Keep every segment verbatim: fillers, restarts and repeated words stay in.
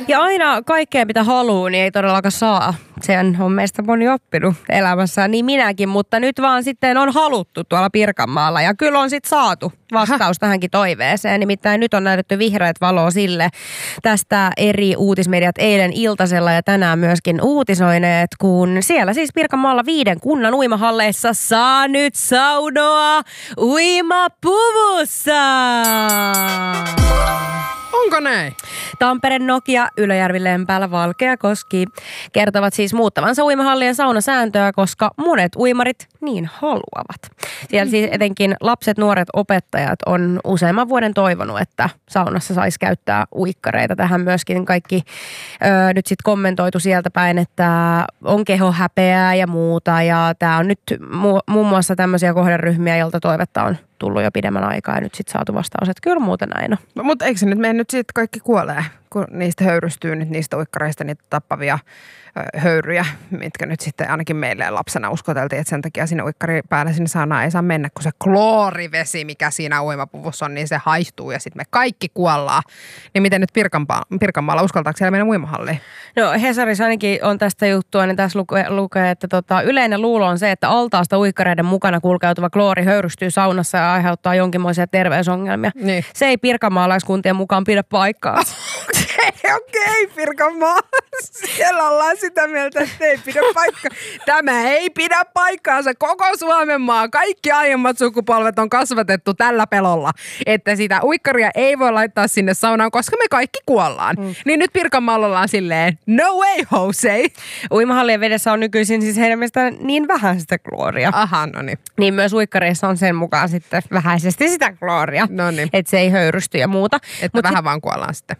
Ja aina kaikkea mitä haluaa, niin ei todellakaan saa. Sen on meistä moni oppinut elämässään, niin minäkin, mutta nyt vaan sitten on haluttu tuolla Pirkanmaalla ja kyllä on sitten saatu vastaus tähänkin toiveeseen. Nimittäin nyt on näytetty vihreät valoa sille tästä eri uutismediat eilen iltasella ja tänään myöskin uutisoineet, kun siellä siis Pirkanmaalla viiden kunnan uimahalleissa saa nyt saunoa uimapuvussa. Onko näin? Tampere, Nokia, Ylöjärvi, Lempäälä, Valkeakoski kertovat siis muuttavansa uimahallien saunasääntöä, koska monet uimarit niin haluavat. Siellä siis etenkin lapset, nuoret, opettajat on useamman vuoden toivonut, että saunassa saisi käyttää uikkareita. Tähän myöskin kaikki ö, nyt sitten kommentoitu sieltä päin, että on kehohäpeää ja muuta. Ja tämä on nyt mu- muun muassa tämmöisiä kohderyhmiä, joilta toivetta on tullut jo pidemmän aikaa ja nyt sitten saatu vastaus, että kyllä muuten näin on. No, mutta eikö se nyt mene nyt sitten kaikki kuolee, kun niistä höyrystyy nyt niistä uikkareista niitä tappavia ö, höyryjä, mitkä nyt sitten ainakin meille lapsena uskoteltiin, että sen takia sinne uikkari päälle sinne saunaan ei saa mennä, kun se kloorivesi, mikä siinä uimapuvussa on, niin se haihtuu ja sitten me kaikki kuollaan. Niin miten nyt Pirkanmaalla, Pirkanmaalla uskaltaako siellä mennä uimahalliin? No Hesarissa ainakin on tästä juttua, niin tässä lukee, lukee että tota, yleinen luulo on se, että altaasta uikkareiden mukana kulkeutuva kloori höyrystyy saunassa ja aiheuttaa jonkinmoisia terveysongelmia. Niin. Se ei pirkanmaalaiskuntien mukaan pidä paikkaa. Okei, okei, Pirkanmaa. Siellä ollaan sitä mieltä, että ei pidä paikkaa. Tämä ei pidä paikkaansa. Koko Suomen maa, kaikki aiemmat sukupolvet on kasvatettu tällä pelolla, että sitä uikkaria ei voi laittaa sinne saunaan, koska me kaikki kuollaan. Mm. Niin nyt Pirkanmaalla ollaan silleen, no way, Jose. Uimahallien vedessä on nykyisin siis heidän mielestään niin vähän sitä klooria. Aha, no niin. Niin myös uikkareissa on sen mukaan sitten vähäisesti sitä klooria. No niin. Että se ei höyrysty ja muuta. Että Mut vähän sit... vaan kuollaan sitten.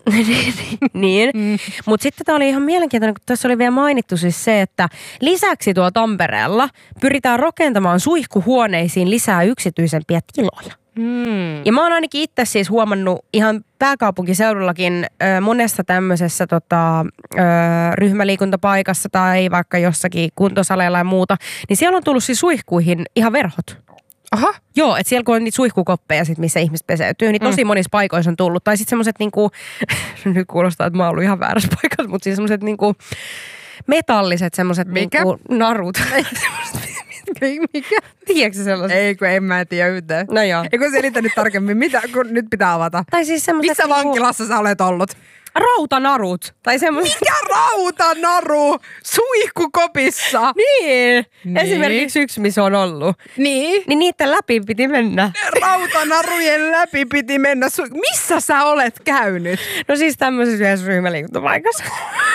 niin. Mm. Mutta sitten tämä oli ihan mielenkiintoinen, kun tässä oli vielä mainittu siis se, että lisäksi tuolla Tampereella pyritään rakentamaan suihkuhuoneisiin lisää yksityisempiä tiloja. Mm. Ja mä oon ainakin itse siis huomannut ihan pääkaupunkiseudullakin ö, monessa tämmöisessä tota, ö, ryhmäliikuntapaikassa tai vaikka jossakin kuntosaleilla ja muuta, niin siellä on tullut siis suihkuihin ihan verhot. Aha. Joo, että siellä kun on niitä suihkukoppeja, sit, missä ihmiset peseytyy, niin tosi mm. monissa paikoissa on tullut. Tai sitten semmoiset niinku, nyt kuulostaa, että mä oon ollut ihan väärässä paikassa, mutta siis semmoiset niinku metalliset semmoiset niinku narut. Mikä? Tiedätkö sä sellaiset? Ei, kun en mä tiedä yhtään. No joo. Eikö selitä nyt tarkemmin, mitä, kun nyt pitää avata? Tai siis semmoiset missä niinku... vankilassa sä olet ollut? Rautanarut. Tai semmoiset... Mikä rautanaru? Suihkukopissa? Niin. niin. Esimerkiksi yksi, missä on ollut. Niin. Niin niiden läpi piti mennä. Rautanarujen läpi piti mennä. Su- missä sä olet käynyt? No siis tämmöisessä yhdessä ryhmäliikuntapaikassa.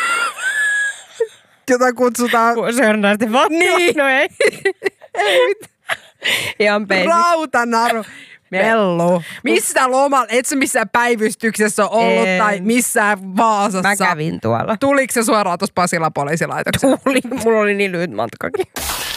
Jota kutsutaan... Sörnäisten vattu. Niin. No ei. Ei mitään. Ihan peisi. Rautanaru. Mellu. Missä lomalla? Et sä missään päivystyksessä ole ollut en. Tai missään Vaasassa? Mä kävin tuolla. Tuliko se suoraan tuossa Pasilan poliisilaitoksessa? Tuli. Mulla oli niin lyhyt matkakin.